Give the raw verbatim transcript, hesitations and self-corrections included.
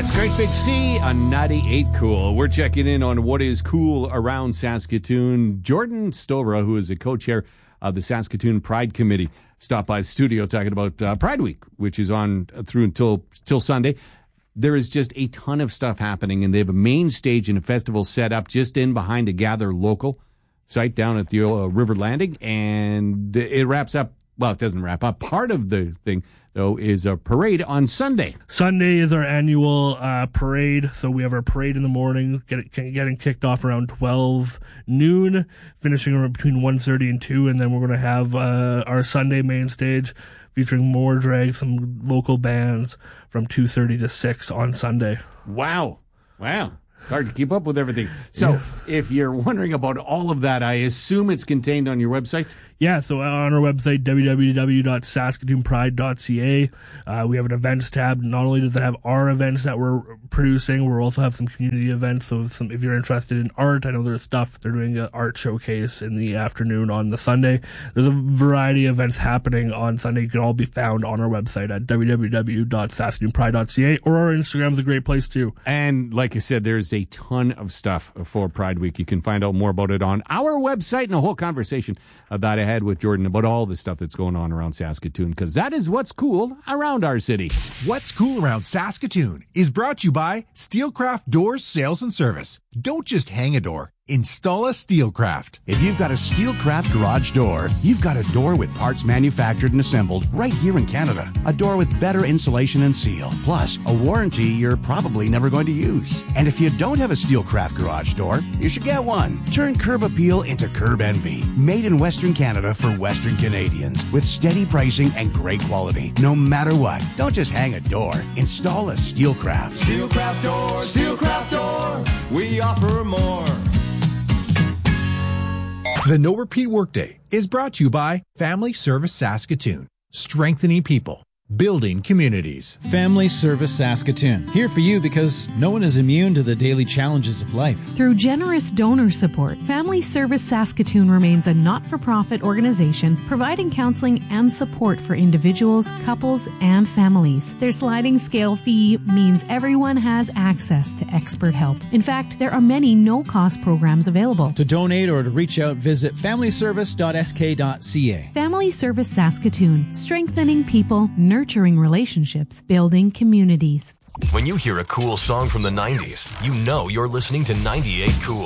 That's Great Big Sea on ninety-eight Cool. We're checking in on what is cool around Saskatoon. Jordan Stovra, who is the co-chair of the Saskatoon Pride Committee, stopped by the studio talking about uh, Pride Week, which is on through until till Sunday. There is just a ton of stuff happening, and they have a main stage and a festival set up just in behind the Gather Local site down at the uh, River Landing, and it wraps up. Well, it doesn't wrap up. Part of the thing, though, is a parade on Sunday. Sunday is our annual uh, parade. So we have our parade in the morning, get it, getting kicked off around twelve noon, finishing around between one thirty and two, and then we're going to have uh, our Sunday main stage featuring more drag, some local bands from two thirty to six on Sunday. Wow. Wow. It's hard to keep up with everything. So yeah. If you're wondering about all of that, I assume it's contained on your website? Yeah, so on our website, w w w dot saskatoon pride dot c a, uh, we have an events tab. Not only does it have our events that we're producing, we'll also have some community events. So if, some, if you're interested in art, I know there's stuff. They're doing an art showcase in the afternoon on the Sunday. There's a variety of events happening on Sunday. You can all be found on our website at w w w dot saskatoon pride dot c a, or our Instagram is a great place too. And like I said, there's a ton of stuff for Pride Week. You can find out more about it on our website, and a whole conversation that I had with Jordan about all the stuff that's going on around Saskatoon, because that is what's cool around our city. What's cool around Saskatoon is brought to you by Steelcraft Doors Sales and Service. Don't just hang a door. Install a Steelcraft. If you've got a Steelcraft garage door, you've got a door with parts manufactured and assembled right here in Canada. A door with better insulation and seal, plus a warranty you're probably never going to use. And if you don't have a Steelcraft garage door, you should get one. Turn curb appeal into curb envy. Made in Western Canada for Western Canadians, with steady pricing and great quality. No matter what, don't just hang a door. Install a Steelcraft. Steelcraft Door, Steelcraft Door, we offer more. The No Repeat Workday is brought to you by Family Service Saskatoon, strengthening people, building communities. Family Service Saskatoon, here for you because no one is immune to the daily challenges of life. Through generous donor support, Family Service Saskatoon remains a not-for-profit organization providing counseling and support for individuals, couples, and families. Their sliding scale fee means everyone has access to expert help. In fact, there are many no-cost programs available. To donate or to reach out, visit family service dot s k dot c a. Family Service Saskatoon, strengthening people, nurturing relationships, building communities. When you hear a cool song from the nineties, you know you're listening to ninety-eight Cool.